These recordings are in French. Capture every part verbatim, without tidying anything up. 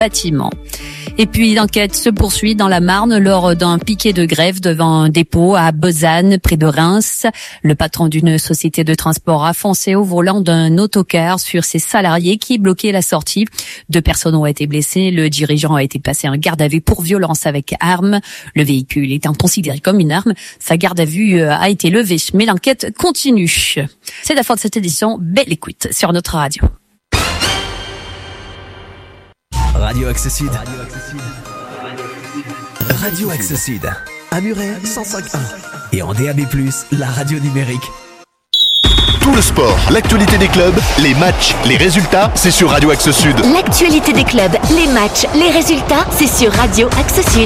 bâtiment. Et puis l'enquête se poursuit dans la Marne lors d'un piquet de grève devant un dépôt à Besanne, près de Reims. Le patron d'une société de transport a foncé au volant d'un autocar sur ses salariés qui bloquaient la sortie. Deux personnes ont été blessées. Le dirigeant a été placé en garde à vue pour violence avec arme. Le véhicule étant considéré comme une arme, sa garde à vue a été levée, mais l'enquête continue. C'est la fin de cette édition. Belle écoute sur notre radio. Radio Axe Sud. Radio Axe Sud. À Muret, cent cinq point un. Et en D A B plus, la radio numérique. Tout le sport, l'actualité des clubs, les matchs, les résultats, c'est sur Radio Axe Sud. L'actualité des clubs, les matchs, les résultats, c'est sur Radio Axe Sud.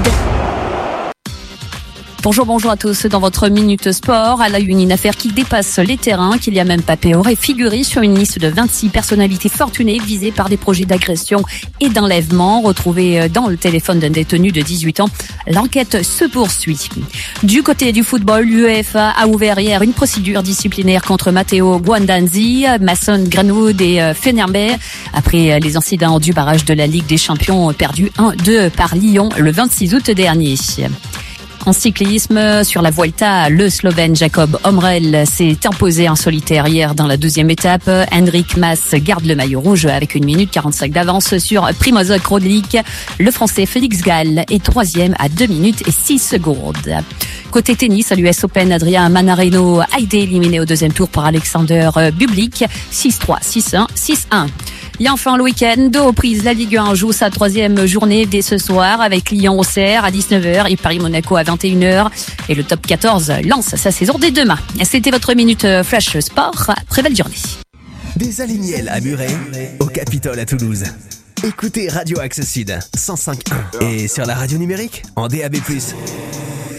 Bonjour, bonjour à tous. Dans votre Minute Sport, à la une, une affaire qui dépasse les terrains. Kylian Mbappé aurait figuré sur une liste de vingt-six personnalités fortunées visées par des projets d'agression et d'enlèvement retrouvés dans le téléphone d'un détenu de dix-huit ans. L'enquête se poursuit. Du côté du football, l'UEFA a ouvert hier une procédure disciplinaire contre Matteo Guendouzi, Mason Greenwood et Fenerbahçe après les incidents du barrage de la Ligue des Champions perdu un deux par Lyon le vingt-six août dernier. En cyclisme, sur la Vuelta, le Slovène Jacob Omrel s'est imposé en solitaire hier dans la deuxième étape. Henrik Mas garde le maillot rouge avec une minute quarante-cinq d'avance sur Primož Roglič. Le Français Félix Gall est troisième à deux minutes et six secondes. Côté tennis, à l'U S Open, Adrian Manarino a été éliminé au deuxième tour par Alexander Bublik. six trois, six un, six un. Et enfin, le week-end, deux reprises, la Ligue un joue sa troisième journée dès ce soir avec Lyon-Auxerre à dix-neuf heures et Paris-Monaco à vingt et une heures. Et le top quatorze lance sa saison dès demain. C'était votre Minute Flash Sport. Très belle journée. Des Alignels à Muret, au Capitole à Toulouse. Écoutez Radio Axe Sud, cent cinq point un. Et sur la radio numérique, en D A B plus.